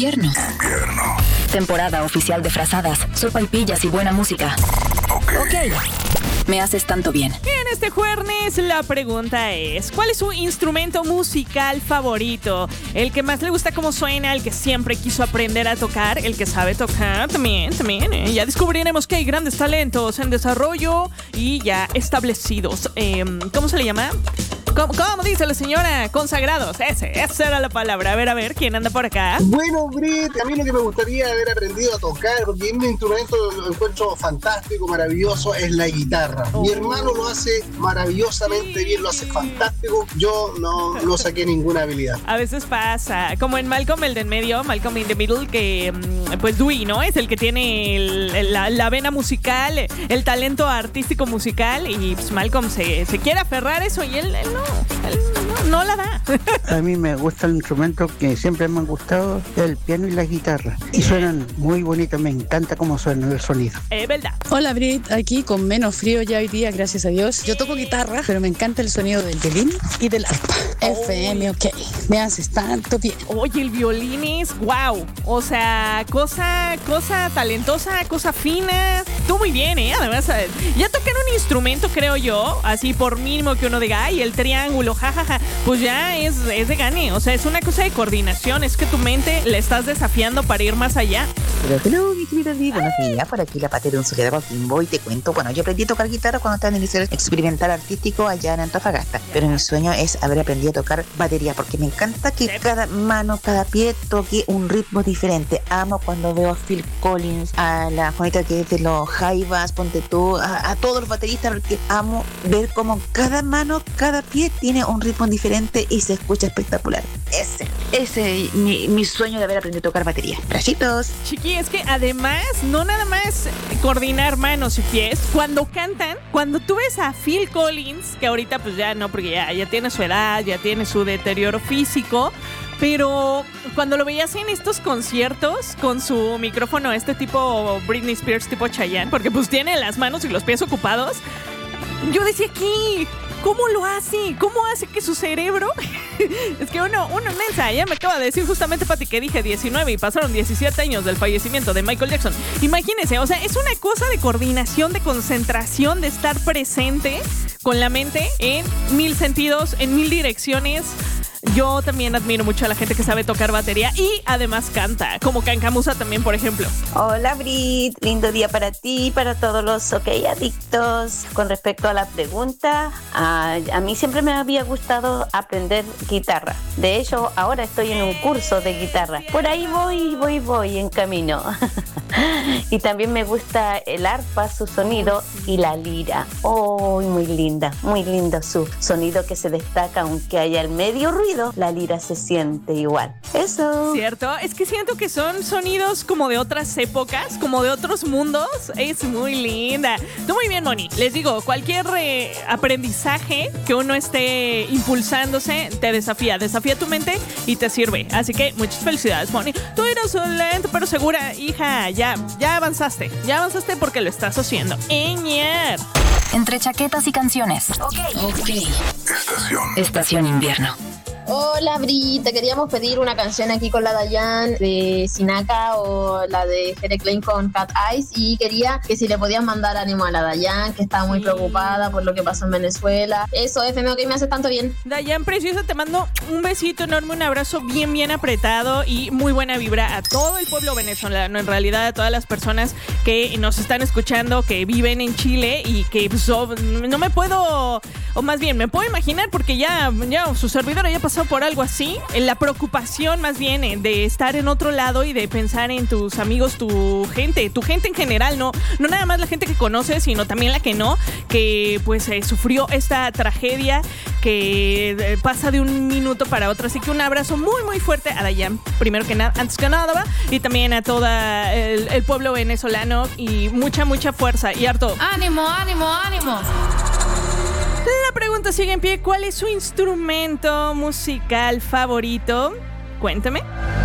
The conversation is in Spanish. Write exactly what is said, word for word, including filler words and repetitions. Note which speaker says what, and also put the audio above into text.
Speaker 1: Invierno.
Speaker 2: Invierno.
Speaker 1: Temporada oficial de frazadas, sopaipillas y buena música.
Speaker 2: Ok.
Speaker 1: Ok. Me haces tanto bien.
Speaker 3: En este jueves la pregunta es: ¿cuál es su instrumento musical favorito? El que más le gusta cómo suena, el que siempre quiso aprender a tocar, el que sabe tocar también, también. ¿eh? Ya descubriremos que hay grandes talentos en desarrollo y ya establecidos. Eh, ¿Cómo se le llama? ¿Cómo, ¿Cómo dice la señora? Consagrados. Ese, esa era la palabra. A ver, a ver, ¿quién anda por acá?
Speaker 4: Bueno, Brit, a mí lo que me gustaría haber aprendido a tocar, porque es un instrumento lo encuentro fantástico, maravilloso, es la guitarra. Oh. Mi hermano lo hace maravillosamente sí. bien, lo hace fantástico. Yo no, no saqué ninguna habilidad.
Speaker 3: A veces pasa, como en Malcolm, el de en medio, Malcolm in the Middle, que pues Dewey, ¿no? Es el que tiene el, el, la, la vena musical, el talento artístico musical, y pues Malcolm se, se quiere aferrar a eso y él, él no. Él no, no la da.
Speaker 5: A mí me gusta el instrumento que siempre me han gustado, el piano y la guitarra. Y suenan muy bonitos, me encanta cómo suena el sonido.
Speaker 3: Es verdad.
Speaker 6: Hola Brit, aquí con menos frío ya hoy día, gracias a Dios. Yo toco guitarra, pero me encanta el sonido del violín y del arpa. Oh. F M, ok. Me haces tanto bien.
Speaker 3: Oye, el violín es wow. O sea, cosa, cosa talentosa, cosa fina. Tú muy bien, ¿eh? Además, ya tocan un instrumento, creo yo, así por mínimo que uno diga, ay, el triángulo, jajaja, ja, ja. Pues ya es, es de gane. O sea, es una cosa de coordinación. Es que tu mente le estás desafiando para ir más allá.
Speaker 7: Pero hello, mi querida Di, buenos días. Por aquí la Pate de un Soledad Coquimbo y te cuento, bueno, yo aprendí a tocar guitarra cuando estaba en el liceo experimental artístico allá en Antofagasta. Pero mi sueño es haber aprendido a tocar batería, porque me encanta que cada mano, cada pie toque un ritmo diferente. Amo cuando veo a Phil Collins, a la Juanita que es de los Jaivas, ponte tú, a, a todos los bateristas, porque amo ver cómo cada mano, cada pie tiene un ritmo diferente y se escucha espectacular. Ese, ese es mi, mi sueño de haber aprendido a tocar batería. Bracitos.
Speaker 3: Chiqui, es que además, no nada más coordinar manos y pies, cuando cantan, cuando tú ves a Phil Collins, que ahorita pues ya no, porque ya, ya tiene su edad, ya tiene su deterioro físico, pero cuando lo veías en estos conciertos con su micrófono, este tipo Britney Spears, tipo Chayanne, porque pues tiene las manos y los pies ocupados, yo decía aquí, ¿cómo lo hace? ¿Cómo hace que su cerebro? Es que uno, uno mensa, ya me acaba de decir justamente Pati que dije diecinueve y pasaron diecisiete años del fallecimiento de Michael Jackson. Imagínense, o sea, es una cosa de coordinación, de concentración, de estar presente con la mente en mil sentidos, en mil direcciones. Yo también admiro mucho a la gente que sabe tocar batería y además canta, como Cancamusa también, por ejemplo.
Speaker 8: Hola Brit, lindo día para ti, para todos los OK adictos. Con respecto a la pregunta, a, a mí siempre me había gustado aprender guitarra. De hecho, ahora estoy en un curso de guitarra. Por ahí voy, voy, voy en camino. Y también me gusta el arpa, su sonido, y la lira. Oh, muy linda, muy lindo su sonido que se destaca, aunque haya el medio ruido, la lira se siente igual. Eso.
Speaker 3: Cierto, es que siento que son sonidos como de otras épocas, como de otros mundos. Es muy linda. Tú muy bien, Moni. Les digo, cualquier eh, aprendizaje que uno esté impulsándose te desafía, desafía tu mente y te sirve. Así que muchas felicidades, Moni. Tú eres lenta pero segura, hija. Ya, ya avanzaste, ya avanzaste porque lo estás haciendo. Eñar.
Speaker 1: Entre chaquetas y canciones. Ok. Ok.
Speaker 2: Estación.
Speaker 1: Estación invierno.
Speaker 9: Hola Bri, te queríamos pedir una canción aquí con la Dayan de Sinaka o la de Jere Klein con Cat Eyes, y quería que si le podías mandar ánimo a la Dayan, que está muy sí. preocupada por lo que pasó en Venezuela. Eso, F M, ok, me hace tanto bien.
Speaker 3: Dayan, preciosa, te mando un besito enorme, un abrazo bien, bien apretado y muy buena vibra a todo el pueblo venezolano, en realidad a todas las personas que nos están escuchando, que viven en Chile y que pues, oh, no me puedo, o más bien me puedo imaginar porque ya, ya su servidora ya pasó por algo así, la preocupación más bien de estar en otro lado y de pensar en tus amigos, tu gente, tu gente en general, no, no nada más la gente que conoces, sino también la que no, que pues eh, sufrió esta tragedia que eh, pasa de un minuto para otro. Así que un abrazo muy muy fuerte a Dayan, primero que nada, antes que nada, ¿va? Y también a todo el, el pueblo venezolano y mucha mucha fuerza y harto
Speaker 10: ánimo, ánimo, ánimo.
Speaker 3: La pregunta sigue en pie. ¿Cuál es su instrumento musical favorito? Cuéntame.